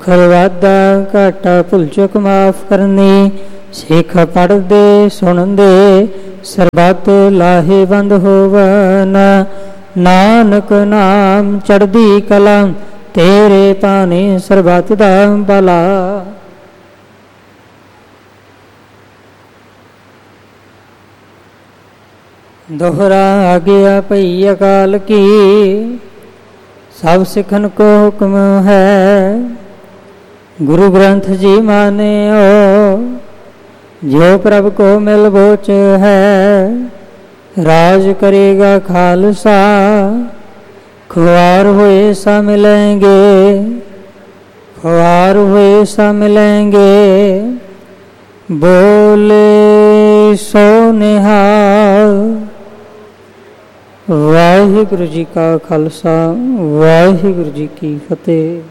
ਅੱਖਰ ਵਾਧਾ ਘਾਟਾ ਭੁੱਲ ਚੁੱਕ ਮਾਫ ਕਰਨੀ। ਸਿੱਖ ਪੜ੍ਹਦੇ ਸੁਣਦੇ ਸਰਬੱਤ ਲਾਹੇਵੰਦ ਹੋਵਨ। ਨਾਨਕ ਨਾਮ ਚੜ੍ਹਦੀ ਕਲਾ ਤੇਰੇ ਭਾਣੇ ਸਰਬੱਤ ਦਾ ਭਲਾ। ਦੋਹਰਾ ਆਗਿਆ ਪਈ ਅਕਾਲ ਕੀ, ਸਭ ਸਿੱਖਨ ਕੋ ਹੁਕਮ ਹੈ। ਗੁਰੂ ਗ੍ਰੰਥ ਜੀ ਮਾਨਿਓ, ਜੋ ਪ੍ਰਭ ਕੋ ਮਿਲ ਬੋਚ ਹੈ। ਰਾਜ ਕਰੇਗਾ ਖਾਲਸਾ, ਖੁਆਰ ਹੋਏ ਸਾ ਮਿਲੇਂਗੇ, ਖੁਆਰ ਹੋਏ ਸਾ ਮਿਲੇਂਗੇ। ਬੋਲੇ ਸੋ ਨਿਹਾਲ। ਵਾਹਿਗੁਰੂ ਜੀ ਕਾ ਖਾਲਸਾ, ਵਾਹਿਗੁਰੂ ਜੀ ਕੀ ਫਤਿਹ।